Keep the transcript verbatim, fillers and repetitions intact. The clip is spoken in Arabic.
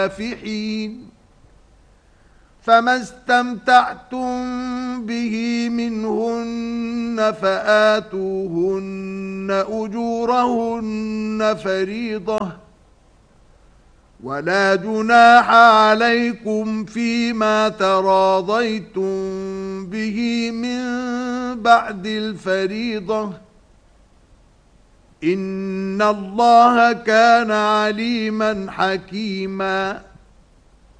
فِحِينَ فَمَا اسْتَمْتَعْتُمْ بِهِ مِنْهُنَّ فَآتُوهُنَّ أُجُورَهُنَّ فَرِيضَةً وَلَا جُنَاحَ عَلَيْكُمْ فِيمَا تَرَاضَيْتُمْ بِهِ مِنْ بَعْدِ الْفَرِيضَةِ إِنَّ اللَّهَ كَانَ عَلِيمًا حَكِيمًا